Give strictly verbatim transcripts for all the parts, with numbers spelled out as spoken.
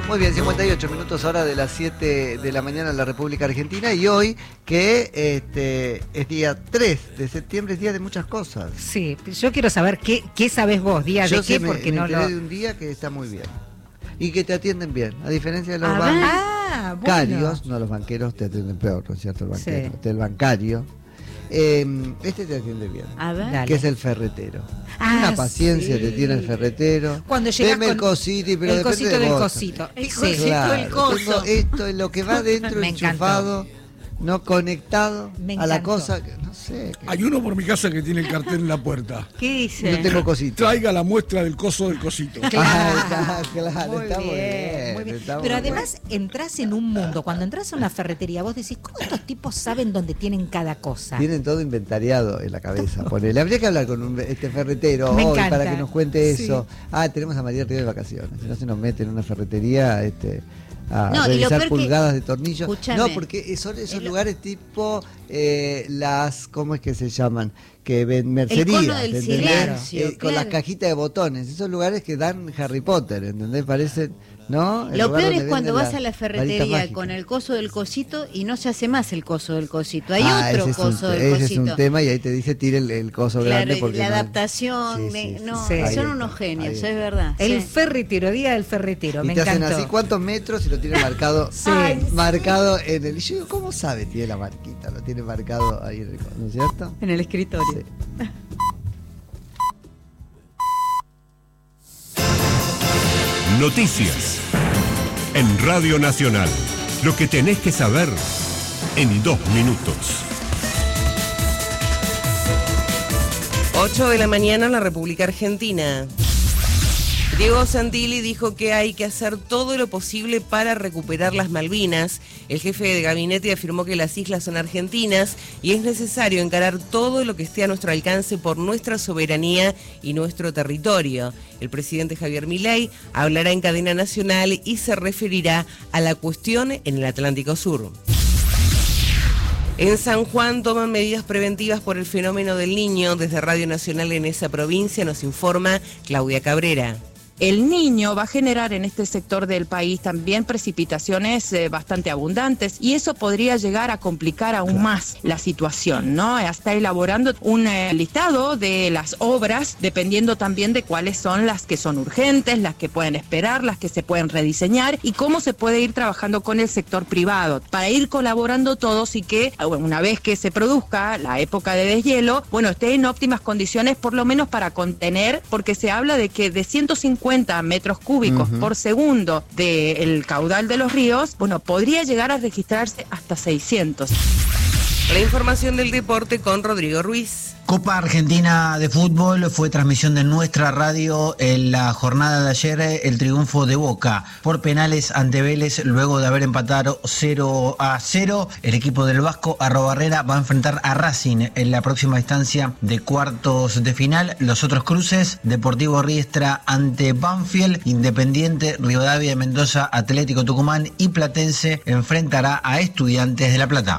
Muy bien, cincuenta y ocho minutos hora de las siete de la mañana en la República Argentina, y hoy que este es día tres de septiembre, es día de muchas cosas. Sí, yo quiero saber qué, qué sabés vos, día yo de qué, me, porque me no enteré lo... de un día que está muy bien y que te atienden bien, a diferencia de los Ah, bancos. ah, bueno. Carios, no, los banqueros te atienden peor, ¿no es cierto? El banquero, sí. El bancario. Eh, este te atiende bien. A ver. Que es el ferretero. Ah, una paciencia sí. te tiene el ferretero. Cuando llegas Deme con el cosito, pero el depende cosito de del vos. cosito. El Sí. cosito, Claro, el coso. Esto es lo que va dentro, Me enchufado, encantó. no conectado Me a la encantó. cosa. No sé. Hay uno por mi casa que tiene el cartel en la puerta. ¿Qué dice? No tengo cosito. Traiga la muestra del coso del cosito. Claro, Ah, está, claro, muy está bien, muy bien, muy bien. está muy Pero bien. además entras en un mundo, cuando entras a una ferretería, vos decís, ¿cómo estos tipos saben dónde tienen cada cosa? Tienen todo inventariado en la cabeza. Ponele. Habría que hablar con un, este ferretero Me hoy encanta. para que nos cuente Sí. eso. Ah, tenemos a María Río de vacaciones. Si no se nos mete en una ferretería, este, a No, y lo revisar peor pulgadas que- de tornillo. Escúchame. No, porque son esos El- lugares tipo eh, las, ¿cómo es que se llaman? Que ven mercerías, cono del ¿entendés? silencio, Eh, con claro. las cajitas de botones. Esos lugares que dan Harry Potter, ¿entendés? Parecen, ¿no? El Lo lugar peor donde es cuando venden vas a la varitas ferretería mágicas. con el coso del cosito y no se hace más el coso del cosito. Hay Ah, otro ese es un- coso del ese cosito. es un tema, y ahí te dice tire el, el coso Claro, grande y porque la no- adaptación, Sí, me- sí, sí. no, Sí. Ahí son está, unos genios, ahí es está. verdad. El sí. ferretero, día del ferretero, Y me te hacen encantó. así, ¿cuántos metros? Y lo tiene marcado, Sí. marcado en el. Y yo digo, ¿cómo sabe? Tiene la marquita, lo tiene marcado ahí en el. ¿No es cierto? En el escritorio. Sí. Noticias en Radio Nacional. Lo que tenés que saber en dos minutos. ocho de la mañana en la República Argentina. Diego Santilli dijo que hay que hacer todo lo posible para recuperar las Malvinas. El jefe de gabinete afirmó que las islas son argentinas y es necesario encarar todo lo que esté a nuestro alcance por nuestra soberanía y nuestro territorio. El presidente Javier Milei hablará en cadena nacional y se referirá a la cuestión en el Atlántico Sur. En San Juan toman medidas preventivas por el fenómeno del Niño. Desde Radio Nacional en esa provincia nos informa Claudia Cabrera. El Niño va a generar en este sector del país también precipitaciones eh, bastante abundantes y eso podría llegar a complicar aún más la situación, ¿no? Está elaborando un eh, listado de las obras dependiendo también de cuáles son las que son urgentes, las que pueden esperar, las que se pueden rediseñar y cómo se puede ir trabajando con el sector privado para ir colaborando todos y que una vez que se produzca la época de deshielo, bueno, esté en óptimas condiciones por lo menos para contener, porque se habla de que de ciento cincuenta metros cúbicos Uh-huh. por segundo del caudal de los ríos, bueno, podría llegar a registrarse hasta seiscientos. La información del deporte con Rodrigo Ruiz. Copa Argentina de Fútbol fue transmisión de nuestra radio en la jornada de ayer, el triunfo de Boca por penales ante Vélez luego de haber empatado cero a cero. El equipo del Vasco Arrobarrera va a enfrentar a Racing en la próxima instancia de cuartos de final. Los otros cruces, Deportivo Riestra ante Banfield, Independiente, Rivadavia de Mendoza, Atlético Tucumán y Platense enfrentará a Estudiantes de La Plata.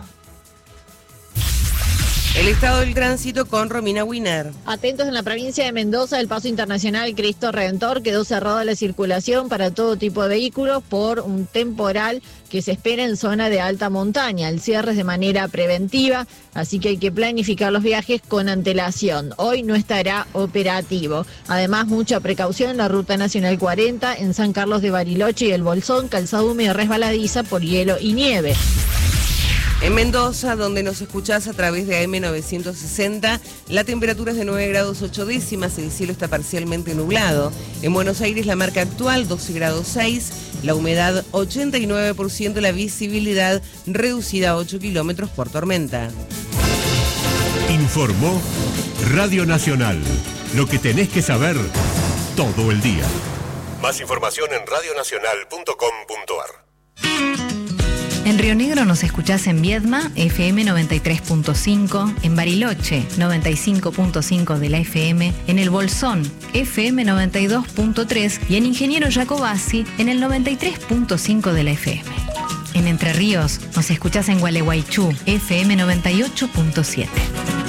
El estado del tránsito con Romina Winer. Atentos, en la provincia de Mendoza, el paso internacional Cristo Redentor quedó cerrada la circulación para todo tipo de vehículos por un temporal que se espera en zona de alta montaña. El cierre es de manera preventiva, así que hay que planificar los viajes con antelación. Hoy no estará operativo. Además, mucha precaución en la Ruta Nacional cuarenta en San Carlos de Bariloche y El Bolsón, calzada húmeda resbaladiza por hielo y nieve. En Mendoza, donde nos escuchás a través de A M novecientos sesenta, la temperatura es de nueve grados ocho décimas, el cielo está parcialmente nublado. En Buenos Aires la marca actual doce grados seis, la humedad ochenta y nueve por ciento, la visibilidad reducida a ocho kilómetros por tormenta. Informó Radio Nacional. Lo que tenés que saber todo el día. Más información en radio nacional punto com punto ar. En Río Negro nos escuchás en Viedma, F M noventa y tres punto cinco, en Bariloche, noventa y cinco punto cinco de la F M, en El Bolsón, F M noventa y dos punto tres y en Ingeniero Jacobasi, en el noventa y tres punto cinco de la F M. En Entre Ríos nos escuchás en Gualeguaychú, F M noventa y ocho punto siete.